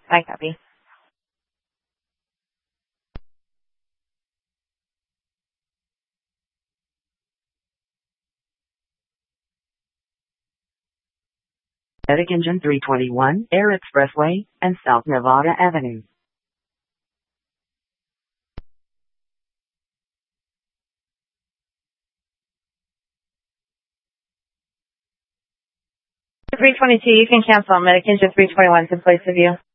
I copy. Medic Engine 321, Air Expressway, and South Nevada Avenue. $322, you can cancel. Medic Engine 321 in place of you.